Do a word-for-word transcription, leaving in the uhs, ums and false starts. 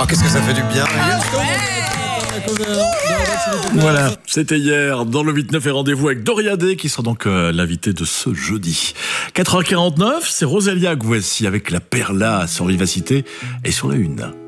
Oh, qu'est-ce que ça fait du bien. Voilà, c'était hier dans le huit neuf et rendez-vous avec Doria Day qui sera donc euh, l'invité de ce jeudi. quatre heures quarante-neuf, c'est Rosalia que voici avec la Perla sur Vivacité et sur la une.